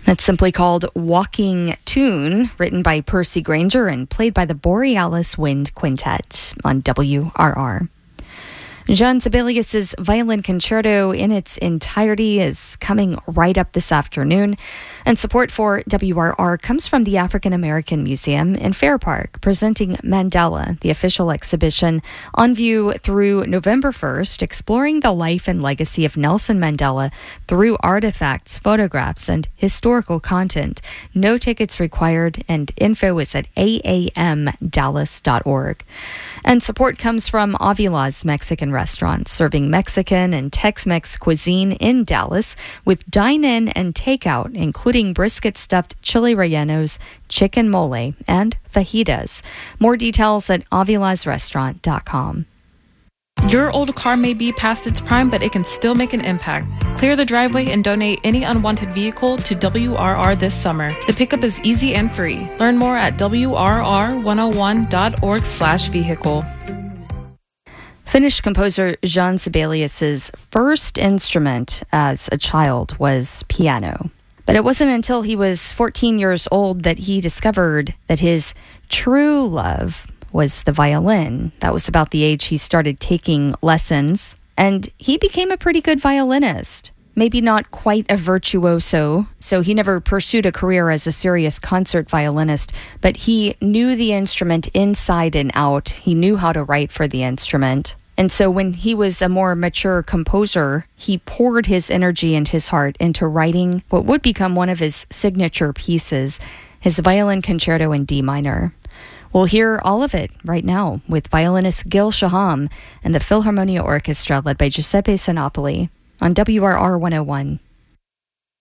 That's simply called Walking Tune, written by Percy Granger and played by the Borealis Wind Quintet on WRR. Jean Sibelius's violin concerto in its entirety is coming right up this afternoon, and support for WRR comes from the African American Museum in Fair Park, presenting Mandela, the official exhibition, on view through November 1st, exploring the life and legacy of Nelson Mandela through artifacts, photographs, and historical content. No tickets required, and info is at aamdallas.org. And support comes from Avila's Mexican restaurant, serving Mexican and Tex-Mex cuisine in Dallas with dine-in and takeout, including brisket stuffed chili rellenos, chicken mole, and fajitas. More details at avilasrestaurant.com. Your old car may be past its prime, but it can still make an impact. Clear the driveway and donate any unwanted vehicle to WRR this summer. The pickup is easy and free. Learn more at wrr101.org/vehicle. Finnish composer Jean Sibelius's first instrument as a child was piano. But it wasn't until he was 14 years old that he discovered that his true love was the violin. That was about the age he started taking lessons, and he became a pretty good violinist. Maybe not quite a virtuoso, so he never pursued a career as a serious concert violinist, but he knew the instrument inside and out. He knew how to write for the instrument. And so when he was a more mature composer, he poured his energy and his heart into writing what would become one of his signature pieces, his violin concerto in D minor. We'll hear all of it right now with violinist Gil Shaham and the Philharmonia Orchestra led by Giuseppe Sinopoli on WRR 101.